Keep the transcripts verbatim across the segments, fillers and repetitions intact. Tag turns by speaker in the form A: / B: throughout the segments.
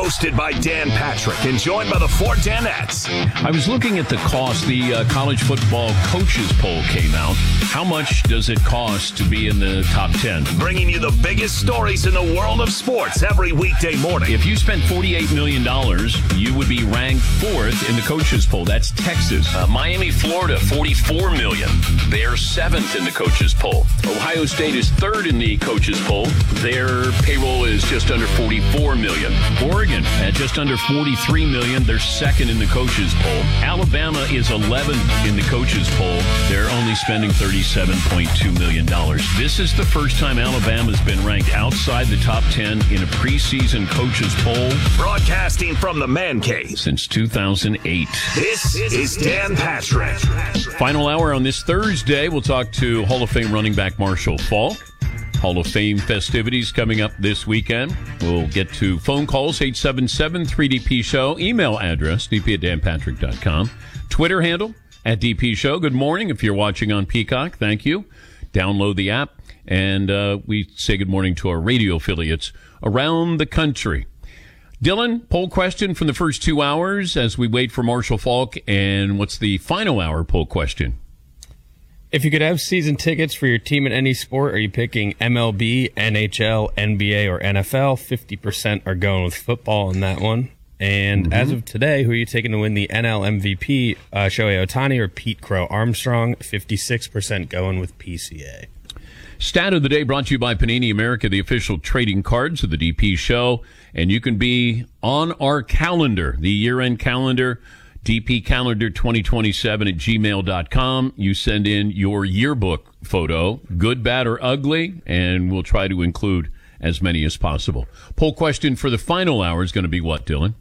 A: Hosted by Dan Patrick and joined by the four Danettes.
B: I was looking at the cost. The uh, college football coaches poll came out. How much does it cost to be in the top ten?
A: Bringing you the biggest stories in the world of sports every weekday morning.
B: If you spent forty-eight million dollars, you would be ranked fourth in the coaches poll. That's Texas. Uh, Miami, Florida, forty-four million dollars. They're seventh in the coaches poll. Ohio State is third in the coaches poll. Their payroll is just under forty-four million dollars. Oregon at just under forty-three million dollars. They're second in the coaches poll. Alabama is eleventh in the coaches poll. They're only spending thirty-seven point two million dollars. This is the first time Alabama's been ranked outside the top ten in a preseason coaches poll.
A: Broadcasting from the Man Cave
B: since two thousand eight.
A: This is Dan Patrick.
B: Final hour on this Thursday, we'll talk to Hall of Fame running back Marshall Faulk. Hall of Fame festivities coming up this weekend. We'll get to phone calls, eight seven seven three D P show. Email address, d p at dan patrick dot com. Twitter handle, at D P Show. Good morning if you're watching on Peacock. Thank you. Download the app. And uh, we say good morning to our radio affiliates around the country. Dylan, poll question from the first two hours as we wait for Marshall Faulk. And what's the final hour poll question?
C: If you could have season tickets for your team in any sport, are you picking M L B, N H L, N B A, or N F L? fifty percent are going with football on that one. And mm-hmm. as of today, who are you taking to win the N L M V P, uh, Shohei Ohtani or Pete Crow Armstrong? fifty-six percent going with P C A.
B: Stat of the day brought to you by Panini America, the official trading cards of the D P Show. And you can be on our calendar, the year-end calendar, D P calendar twenty twenty-seven at gmail dot com. You send in your yearbook photo, good, bad, or ugly, and we'll try to include as many as possible. Poll question for the final hour is going to be what, Dylan?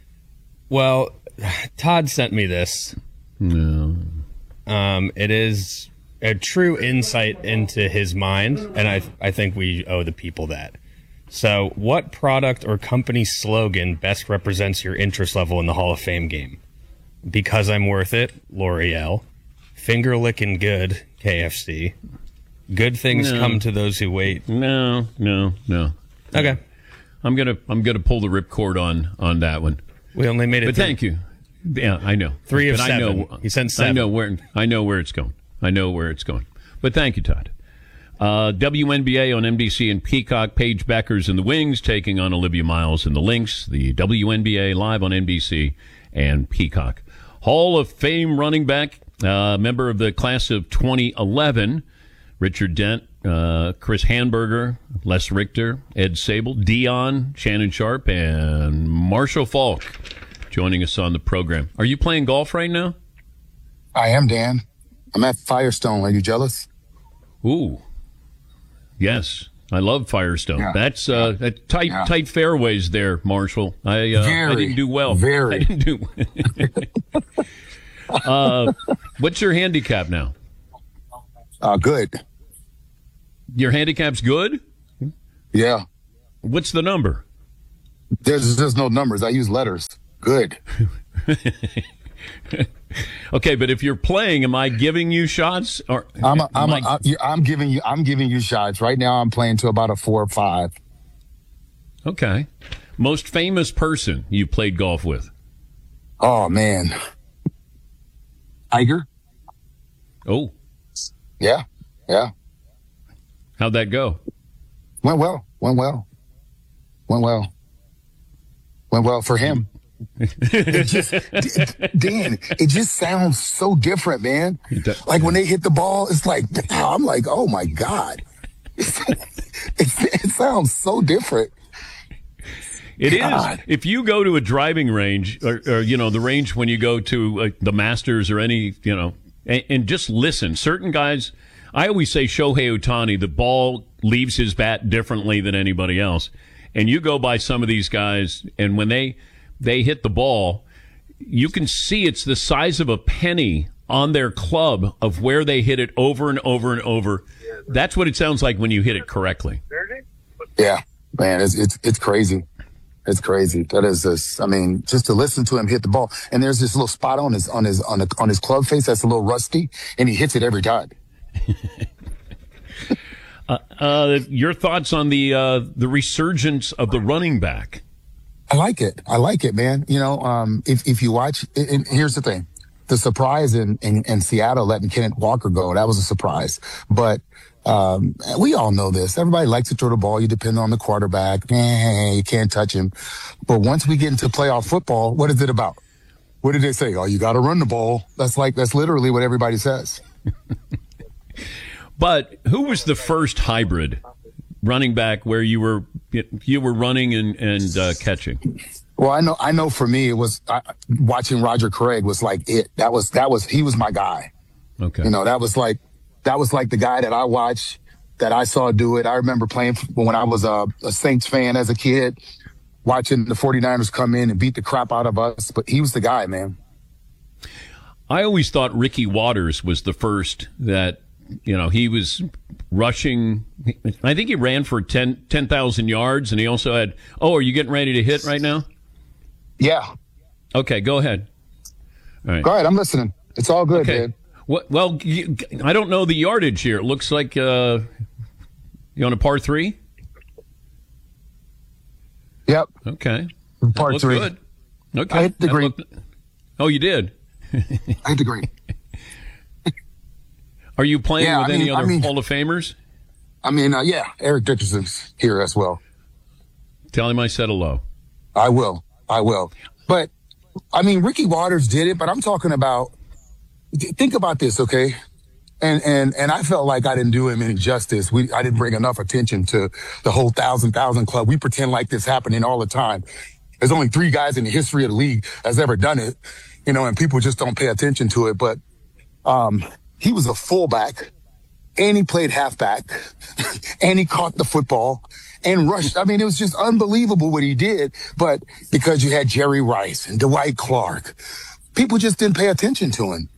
C: Well, Todd sent me this.
B: No.
C: Um, it is a true insight into his mind, and I I think we owe the people that. So, what product or company slogan best represents your interest level in the Hall of Fame game? Because I'm worth it, L'Oreal. Finger licking good, K F C. Good things no. come to those who wait.
B: No, no, no.
C: Okay,
B: I'm gonna I'm gonna pull the ripcord on on that one.
C: We only made it.
B: But
C: three.
B: Thank you. Yeah, I know.
C: Three of
B: but
C: seven.
B: I know,
C: he sent seven.
B: I know where I know where it's going. I know where it's going. But thank you, Todd. Uh, W N B A on N B C and Peacock. Paige Becker's in the wings, taking on Olivia Miles in the Lynx. The W N B A live on N B C and Peacock. Hall of Fame running back, uh, member of the class of twenty eleven, Richard Dent, uh, Chris Hanberger, Les Richter, Ed Sable, Dion, Shannon Sharp, and Marshall Faulk joining us on the program. Are you playing golf right now?
D: I am, Dan. I'm at Firestone. Are you jealous?
B: Ooh. Yes. I love Firestone.
D: Yeah.
B: That's uh,
D: yeah.
B: tight,
D: yeah.
B: tight fairways there, Marshall. I, uh,
D: very,
B: I didn't do well.
D: Very.
B: I didn't do. uh, what's your handicap now?
D: Uh, good.
B: Your handicap's good?
D: Yeah.
B: What's the number?
D: There's just no numbers. I use letters. Good.
B: Okay, but if you're playing, am I giving you shots? Or
D: I'm a, I'm,
B: I...
D: a, I'm giving you I'm giving you shots right now. I'm playing to about a four or five.
B: Okay, most famous person you played golf with?
D: Oh man, Tiger.
B: Oh,
D: yeah, yeah.
B: How'd that go?
D: Went well. Went well. Went well. Went well for him. It just, Dan, it just sounds so different, man. Like when they hit the ball, it's like, I'm like, oh my God. it, it sounds so different.
B: It
D: God.
B: is. If you go to a driving range or, or you know, the range when you go to uh, the Masters or any, you know, and, and just listen, certain guys, I always say Shohei Ohtani, the ball leaves his bat differently than anybody else. And you go by some of these guys, and when they, they hit the ball, you can see it's the size of a penny on their club of where they hit it over and over and over. That's what it sounds like when you hit it correctly.
D: Yeah, man, it's it's it's crazy. It's crazy. That is this. I mean, just to listen to him hit the ball, and there's this little spot on his on his on, the, on his club face that's a little rusty, and he hits it every time. uh, uh, your thoughts on the uh, the resurgence of the running back? I like it. I like it, man. You know, um, if, if you watch, and and here's the thing. The surprise in, in, in Seattle letting Kenneth Walker go, that was a surprise. But um, we all know this. Everybody likes to throw the ball. You depend on the quarterback. Eh, you can't touch him. But once we get into playoff football, what is it about? What did they say? Oh, you got to run the ball. That's like, that's literally what everybody says.
B: But who was the first hybrid running back where you were you were running and, and uh, catching?
D: Well, I know, I know for me, it was uh, watching Roger Craig was like it. That was, that was, he was my guy.
B: Okay.
D: You know, that was like, that was like the guy that I watched, that I saw do it. I remember playing when I was a, a Saints fan as a kid, watching the 49ers come in and beat the crap out of us. But he was the guy, man.
B: I always thought Ricky Waters was the first that, you know, he was rushing. I think he ran for ten thousand yards, and he also had, oh, are you getting ready to hit right now?
D: Yeah.
B: Okay, go ahead. All right.
D: Go ahead. I'm listening. It's all good,
B: Okay.
D: man.
B: What, well, you, I don't know the yardage here. It looks like uh, you on a par three?
D: Yep.
B: Okay.
D: Par
B: Looked
D: three.
B: Good. Okay.
D: I hit the
B: That
D: green.
B: looked- oh, you did?
D: I hit the green.
B: Are you playing
D: Yeah,
B: with
D: I
B: any
D: mean-
B: other
D: I mean-
B: Hall of Famers?
D: I mean, uh, yeah, Eric Dickerson's here as well.
B: Tell him I said hello.
D: I will. I will. But, I mean, Ricky Waters did it, but I'm talking about, th- think about this, okay? And, and, and I felt like I didn't do him any justice. We, I didn't bring enough attention to the whole thousand, thousand club. We pretend like this happening all the time. There's only three guys in the history of the league that's ever done it, you know, and people just don't pay attention to it. But, um, he was a fullback and he played halfback and he caught the football and rushed. I mean, it was just unbelievable what he did. But because you had Jerry Rice and Dwight Clark, people just didn't pay attention to him.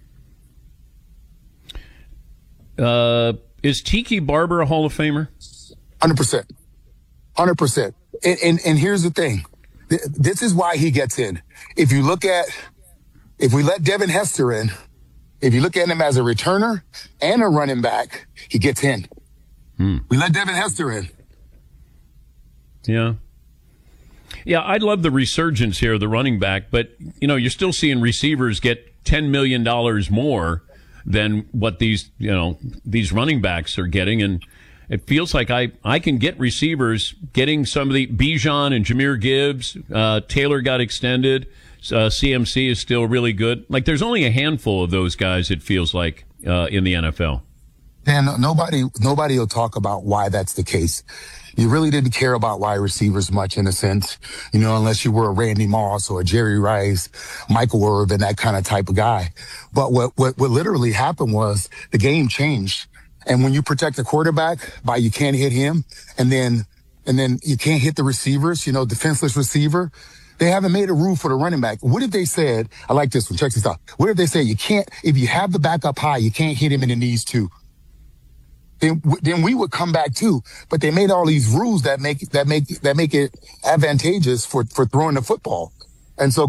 B: Uh, is Tiki Barber a Hall of Famer?
D: one hundred percent. one hundred percent. And, and, and here's the thing. Th- This is why he gets in. If you look at, if we let Devin Hester in, if you look at him as a returner and a running back, he gets in.
B: Hmm.
D: We let Devin Hester in.
B: Yeah. Yeah, I love the resurgence here of the running back, but, you know, you're still seeing receivers get ten million dollars more than what these, you know, these running backs are getting. And it feels like I, I can get receivers getting some of the Bijan and Jahmyr Gibbs. Uh, Taylor got extended. Uh, C M C is still really good. Like, there's only a handful of those guys, it feels like, uh, in the N F L.
D: And nobody, nobody will talk about why that's the case. You really didn't care about wide receivers much in a sense, you know, unless you were a Randy Moss or a Jerry Rice, Michael Irvin, that kind of type of guy. But what, what, what literally happened was the game changed. And when you protect the quarterback by you can't hit him and then, and then you can't hit the receivers, you know, defenseless receiver, they haven't made a rule for the running back. What if they said, I like this one, check this out. What if they say you can't, if you have the back up high, you can't hit him in the knees too? Then, then we would come back too. But they made all these rules that make that make that make it advantageous for for throwing the football. And so